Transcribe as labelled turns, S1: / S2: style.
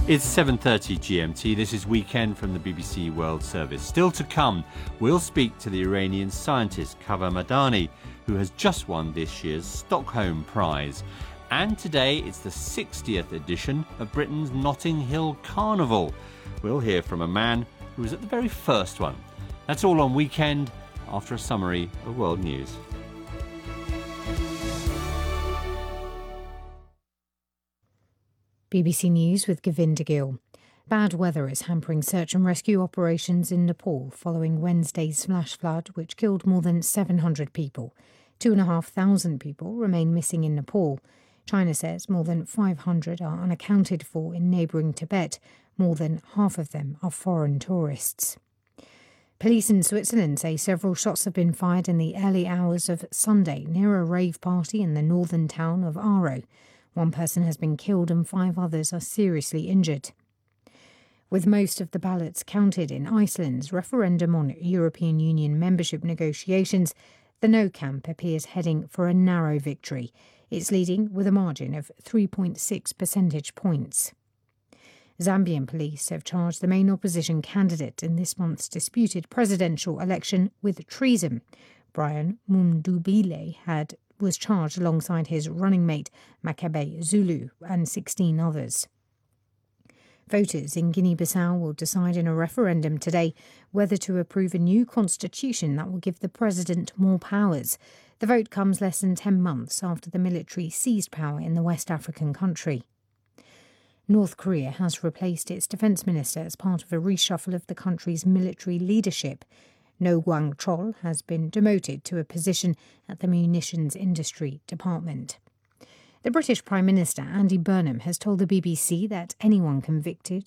S1: It's 7:30 GMT. This is Weekend from the BBC World Service. Still to come, we'll speak to the Iranian scientist Kaveh Madani, who has just won this year's Stockholm Prize. And today it's the 60th edition of Britain's Notting Hill Carnival. We'll hear from a man who was at the very first one. That's all on Weekend, after a summary of world news.
S2: BBC News with Govinda Gill. Bad weather is hampering search and rescue operations in Nepal following Wednesday's flash flood, which killed more than 700 people. 2,500 people remain missing in Nepal. China says more than 500 are unaccounted for in neighbouring Tibet. More than half of them are foreign tourists. Police in Switzerland say several shots have been fired in the early hours of Sunday near a rave party in the northern town of Aarau. One person has been killed and 5 others are seriously injured. With most of the ballots counted in Iceland's referendum on European Union membership negotiations, the No camp appears heading for a narrow victory. It's leading with a margin of 3.6 percentage points. Zambian police have charged the main opposition candidate in this month's disputed presidential election with treason. Brian Mundubile was charged alongside his running mate Makabe Zulu and 16 others. Voters in Guinea-Bissau will decide in a referendum today whether to approve a new constitution that will give the president more powers. The vote comes less than 10 months after the military seized power in the West African country. North Korea has replaced its defence minister as part of a reshuffle of the country's military leadership. No Gwang-chol has been demoted to a position at the Munitions Industry Department. The British Prime Minister Andy Burnham has told the BBC that anyone convicted